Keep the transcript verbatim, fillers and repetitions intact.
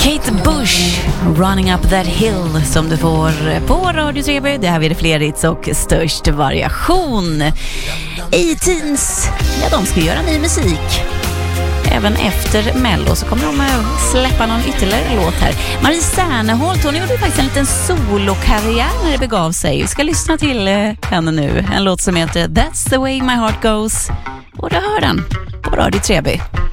Kate Bush, Running Up That Hill, som du får på Radio tre B. Det här är det fler hits och störst variation. A-Teens, ja, de ska göra ny musik. Även efter Mello så kommer de att släppa någon ytterligare låt här. Marie Serneholt, hon gjorde faktiskt en liten solokarriär när det begav sig. Vi ska lyssna till henne nu. En låt som heter That's the way my heart goes. Och då hör den på Radio tre B.